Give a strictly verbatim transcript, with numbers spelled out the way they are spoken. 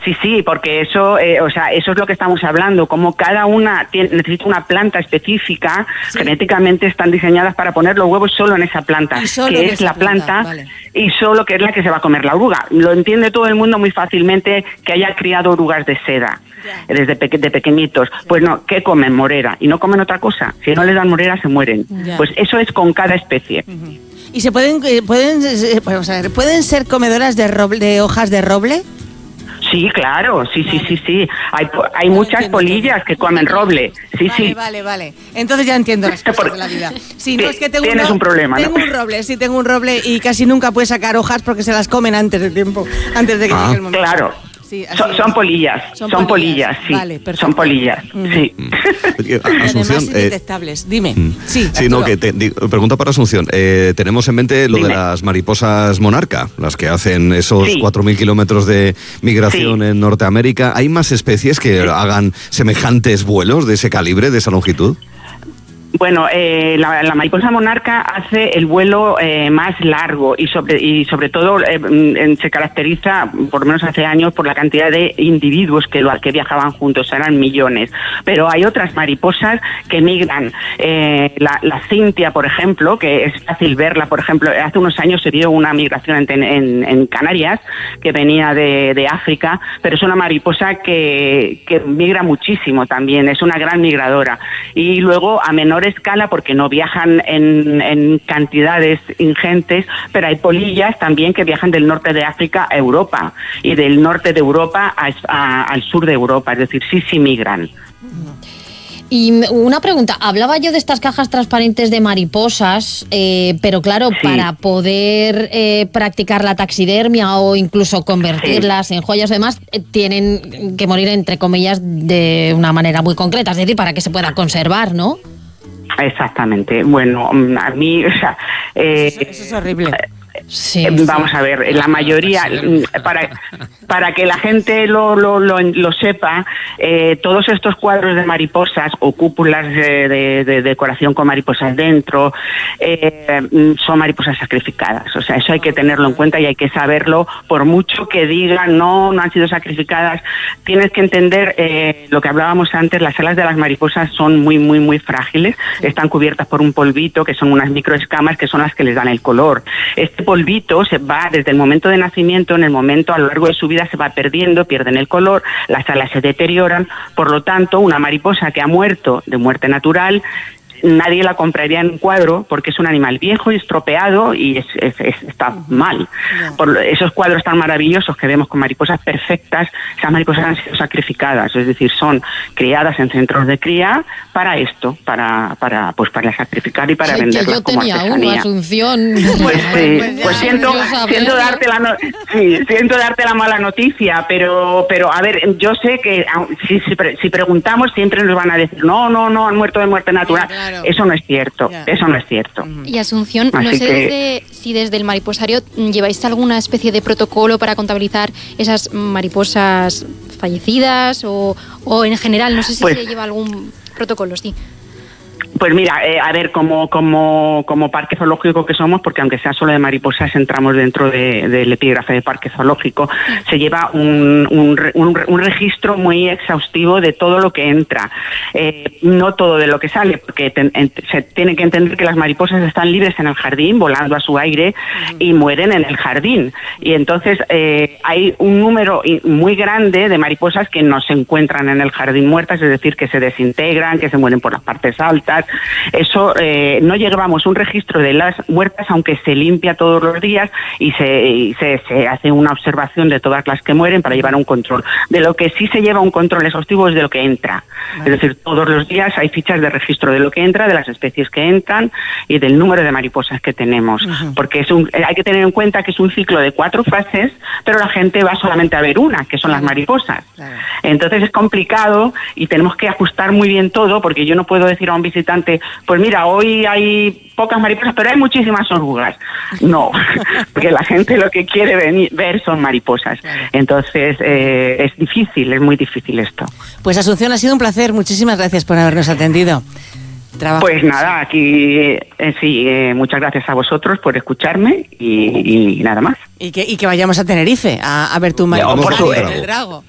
Sí, sí, porque eso, eh, o sea, eso es lo que estamos hablando, como cada una tiene, necesita una planta específica, sí. Genéticamente están diseñadas para poner los huevos solo en esa planta, que es la planta, planta vale. Y solo que es la que se va a comer la oruga. Lo entiende todo el mundo muy fácilmente que haya criado orugas de seda, ya. Desde peque, de pequeñitos. Sí. Pues no, ¿qué comen? Morera. Y no comen otra cosa. Si no les dan morera, se mueren. Ya. Pues eso es con cada especie. Uh-huh. ¿Y se pueden, pueden, vamos a ver, pueden ser comedoras de, roble, de hojas de roble? Sí, claro, sí, vale. sí, sí, sí. Hay, hay muchas polillas que comen roble. Sí, vale, sí. Vale, vale. Entonces ya entiendo las cosas de la vida. Sí, no, es que tengo Tienes un, un problema, tengo ¿no? un roble, sí, tengo un roble y casi nunca puedes sacar hojas porque se las comen antes de tiempo, antes de que ah. llegue el momento. Claro. Sí, son, son polillas, son, son polillas, polillas, sí. Vale, perfecto. Son polillas, mm. sí. Asunción, además indetectables. Dime. Mm. Sí, sí no, que te, di, pregunta para Asunción. Eh, tenemos en mente lo Dime. de las mariposas monarca, las que hacen esos sí. cuatro mil kilómetros de migración sí. en Norteamérica. ¿Hay más especies que sí. hagan semejantes vuelos de ese calibre, de esa longitud? Bueno, eh, la, la mariposa monarca hace el vuelo eh, más largo y sobre y sobre todo eh, se caracteriza, por lo menos hace años, por la cantidad de individuos que, lo, que viajaban juntos, eran millones. Pero hay otras mariposas que migran. Eh, la, la cintia, por ejemplo, que es fácil verla, por ejemplo, hace unos años se dio una migración en, en, en Canarias, que venía de, de África, pero es una mariposa que, que migra muchísimo también, es una gran migradora. Y luego, a menor escala, porque no viajan en, en cantidades ingentes, pero hay polillas también que viajan del norte de África a Europa y del norte de Europa a, a, al sur de Europa, es decir, sí, sí migran. Y una pregunta, hablaba yo de estas cajas transparentes de mariposas, eh, pero claro, sí. para poder eh, practicar la taxidermia o incluso convertirlas sí. en joyas y demás, eh, tienen que morir, entre comillas, de una manera muy concreta, es decir, para que se pueda conservar, ¿no? Exactamente. Bueno, a mí, o sea... Eh, eso, eso es horrible. Sí, vamos sí. a ver, la mayoría, para para que la gente lo lo, lo, lo sepa, eh, todos estos cuadros de mariposas o cúpulas de, de, de decoración con mariposas dentro, eh, son mariposas sacrificadas. O sea, eso hay que tenerlo en cuenta y hay que saberlo. Por mucho que digan no, no han sido sacrificadas, tienes que entender eh, lo que hablábamos antes. Las alas de las mariposas son muy, muy, muy frágiles. Están cubiertas por un polvito, que son unas microescamas, que son las que les dan el color. Este polvito se va desde el momento de nacimiento, en el momento a lo largo de su vida se va perdiendo, pierden el color, las alas se deterioran, por lo tanto una mariposa que ha muerto de muerte natural, nadie la compraría en un cuadro porque es un animal viejo y estropeado y es, es, es, está mal. Por esos cuadros tan maravillosos que vemos con mariposas perfectas, esas mariposas han sido sacrificadas, es decir, son criadas en centros de cría para esto, para para pues para sacrificar y para sí, venderlas yo como tenía artesanía. Una, Asunción. Pues, sí, pues siento, siento darte la no, sí, siento darte la mala noticia, pero pero a ver, yo sé que si, si, si preguntamos siempre nos van a decir no, no, no, han muerto de muerte natural. Sí, claro. Eso no es cierto, yeah. eso no es cierto. Y Asunción, Así no sé que... desde, si desde el mariposario lleváis alguna especie de protocolo para contabilizar esas mariposas fallecidas o, o en general, no sé si pues, se lleva algún protocolo, sí. Pues mira, eh, a ver, como como como parque zoológico que somos, porque aunque sea solo de mariposas entramos dentro de, del epígrafe de parque zoológico, se lleva un, un, un, un registro muy exhaustivo de todo lo que entra, eh, no todo de lo que sale, porque ten, en, se tiene que entender que las mariposas están libres en el jardín, volando a su aire, y mueren en el jardín, y entonces eh, hay un número muy grande de mariposas que no se encuentran en el jardín muertas, es decir, que se desintegran, que se mueren por las partes altas. Eso, eh, no llevamos un registro de las muertas, aunque se limpia todos los días y se, y se, se hace una observación de todas las que mueren para llevar un control. De lo que sí se lleva un control exhaustivo es de lo que entra. Vale. Es decir, todos los días hay fichas de registro de lo que entra, de las especies que entran y del número de mariposas que tenemos. Uh-huh. Porque es un, hay que tener en cuenta que es un ciclo de cuatro fases, pero la gente va solamente a ver una, que son las mariposas. Claro. Entonces es complicado y tenemos que ajustar muy bien todo, porque yo no puedo decir a un visitante, pues mira, hoy hay pocas mariposas, pero hay muchísimas orugas. No, porque la gente lo que quiere venir, ver son mariposas. Entonces eh, es difícil, es muy difícil esto. Pues Asunción, ha sido un placer. Muchísimas gracias por habernos atendido. Trabajo. Pues nada, aquí eh, sí, eh, muchas gracias a vosotros por escucharme y, y nada más. Y que, y que vayamos a Tenerife a, a ver tu mariposa, el Drago.